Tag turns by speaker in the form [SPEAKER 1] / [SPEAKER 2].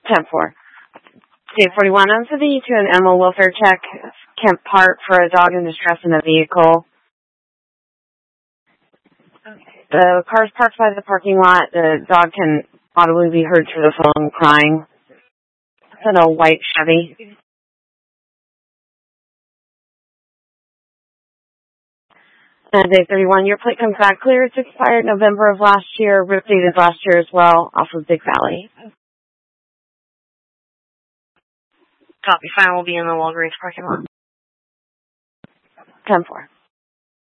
[SPEAKER 1] 10-4. Day 41, on to the to an animal welfare check, Kemp Park, for a dog in distress in a vehicle. The car's parked by the parking lot. The dog can audibly be heard through the phone crying. It's in a white Chevy. And day 31, your plate comes back clear. It's expired November of last year, rip dated last year as well, off of Big Valley.
[SPEAKER 2] Copy. Fine, will be in the Walgreens parking lot.
[SPEAKER 1] 10-4.